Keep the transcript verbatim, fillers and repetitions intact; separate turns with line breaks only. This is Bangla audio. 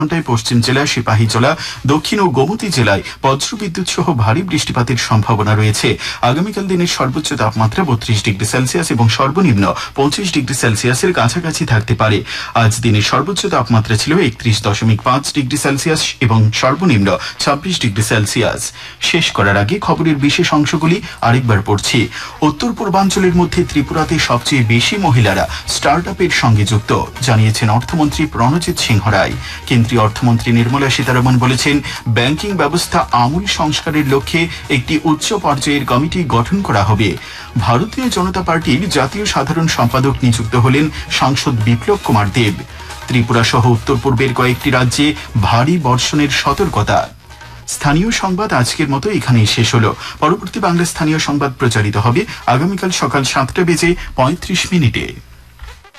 ঘণ্টায় পশ্চিম জেলা, সিপাহীজলা, দক্ষিণ ও গোমতী জেলায় বজ্রবিদ্যুৎ সহ ভারী বৃষ্টিপাতের সম্ভাবনা রয়েছে। আগামীকাল দিনের সর্বোচ্চ তাপমাত্রা বত্রিশ ডিগ্রি সেলসিয়াস এবং সর্বনিম্ন পঁচিশ ডিগ্রি সেলসিয়াসের কাছাকাছি থাকতে পারে। আজ দিনের সর্বোচ্চ তাপমাত্রা ছিল একত্রিশ দশমিক পাঁচ ডিগ্রি সেলসিয়াস এবং সর্বনিম্ন ছাব্বিশ ডিগ্রি সেলসিয়াস। শেষ করার আগে খবরের বিশেষ অংশগুলি আরেকবার পড়ছি। উত্তর পূর্বাঞ্চলের মধ্যে ত্রিপুরাতে সবচেয়ে বেশি মহিলারা স্টার্ট আপের সঙ্গে যুক্ত, জানিয়েছেন অর্থমন্ত্রী প্রণজিৎ সিংহ রায়। কেন্দ্রীয় অর্থমন্ত্রী নির্মলা সীতারমণ বলেছেন, ব্যাংকিং ব্যবস্থা আমূল সংস্কারের লক্ষ্যে একটি উচ্চ পর্যায়ের কমিটি গঠন করা হবে। ভারতীয় জনতা পার্টির জাতীয় সাধারণ সম্পাদক নিযুক্ত হলেন সাংসদ বিপ্লব কুমার দেব। ত্রিপুরা সহ উত্তর পূর্বের কয়েকটি রাজ্যে ভারী বর্ষণের সতর্কতা। স্থানীয় সংবাদ আজকের মতো এখানেই শেষ হলো। পরবর্তী বাংলা স্থানীয় সংবাদ প্রচারিত হবে আগামীকাল সকাল সাতটা বেজে পঁয়ত্রিশ মিনিটে।